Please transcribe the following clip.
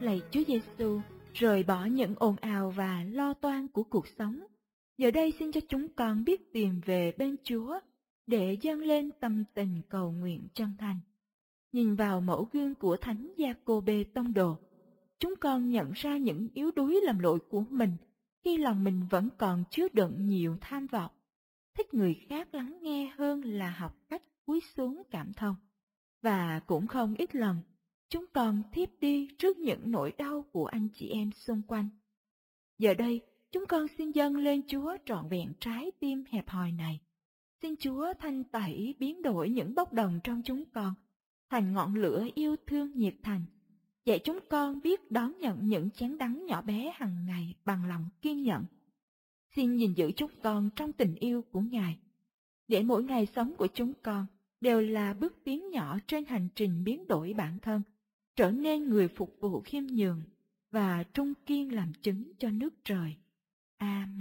lạy Chúa Giêsu, rời bỏ những ồn ào và lo toan của cuộc sống. Giờ đây xin cho chúng con biết tìm về bên Chúa để dâng lên tâm tình cầu nguyện chân thành. Nhìn vào mẫu gương của Thánh Gia-cô-bê tông đồ, chúng con nhận ra những yếu đuối lầm lỗi của mình khi lòng mình vẫn còn chứa đựng nhiều tham vọng, thích người khác lắng nghe hơn là học cách cúi xuống cảm thông. Và cũng không ít lần, chúng con thiếp đi trước những nỗi đau của anh chị em xung quanh. Giờ đây, chúng con xin dâng lên Chúa trọn vẹn trái tim hẹp hòi này. Xin Chúa thanh tẩy biến đổi những bốc đồng trong chúng con thành ngọn lửa yêu thương nhiệt thành, dạy chúng con biết đón nhận những chén đắng nhỏ bé hàng ngày bằng lòng kiên nhẫn. Xin gìn giữ chúng con trong tình yêu của Ngài, để mỗi ngày sống của chúng con đều là bước tiến nhỏ trên hành trình biến đổi bản thân, trở nên người phục vụ khiêm nhường và trung kiên làm chứng cho nước trời. Amen.